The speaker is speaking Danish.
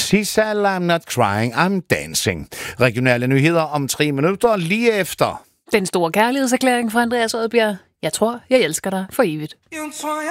Sissal, I'm not crying, I'm dancing. Regionale nyheder om 3 minutter lige efter. Den store kærlighedserklæring fra Andreas Odbjerg. Jeg tror, jeg elsker dig for evigt.